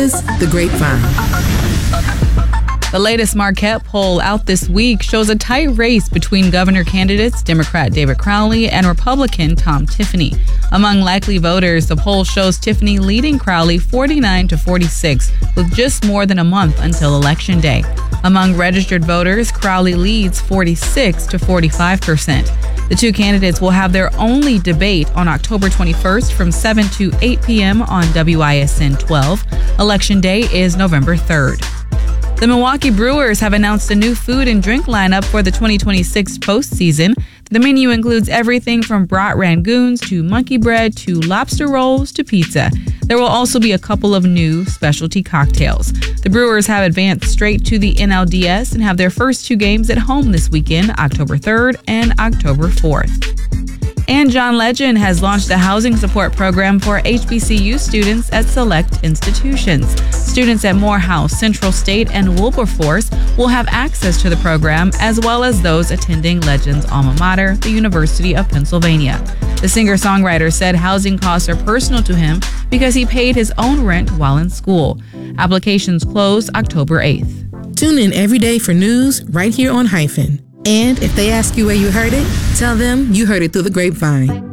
is The Grapevine. The latest Marquette poll out this week shows a tight race between governor candidates Democrat David Crowley and Republican Tom Tiffany. Among likely voters, the poll shows Tiffany leading Crowley 49-46 with just more than a month until Election Day. Among registered voters, Crowley leads 46-45%. The two candidates will have their only debate on October 21st from 7 to 8 p.m. on WISN 12. Election Day is November 3rd. The Milwaukee Brewers have announced a new food and drink lineup for the 2026 postseason. The menu includes everything from brat rangoons to monkey bread to lobster rolls to pizza. There will also be a couple of new specialty cocktails. The Brewers have advanced straight to the NLDS and have their first two games at home this weekend, October 3rd and October 4th. And John Legend has launched a housing support program for HBCU students at select institutions. Students at Morehouse, Central State, and Wilberforce will have access to the program, as well as those attending Legend's alma mater, the University of Pennsylvania. The singer-songwriter said housing costs are personal to him because he paid his own rent while in school. Applications close October 8th. Tune in every day for news right here on Hyphen. And if they ask you where you heard it, tell them you heard it through the grapevine.